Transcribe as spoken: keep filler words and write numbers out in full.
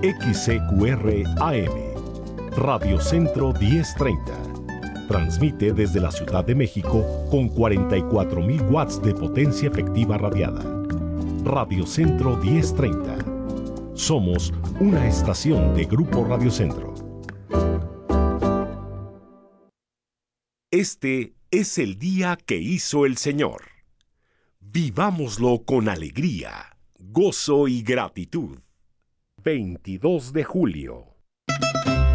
X C Q R A M, Radio Centro diez treinta. Transmite desde la Ciudad de México con cuarenta y cuatro mil watts de potencia efectiva radiada. Radio Centro diez treinta. Somos una estación de Grupo Radio Centro. Este es el día que hizo el Señor. Vivámoslo con alegría, gozo y gratitud. veintidós de julio.